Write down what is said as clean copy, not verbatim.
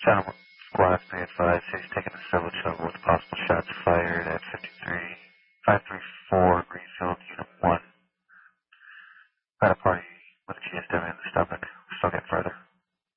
Gentlemen, squad, be advised, he's taking a civil shuttle with possible shots fired at 534 Greenfield, Unit 1. Got a party with GSW in the stomach. We're still getting further.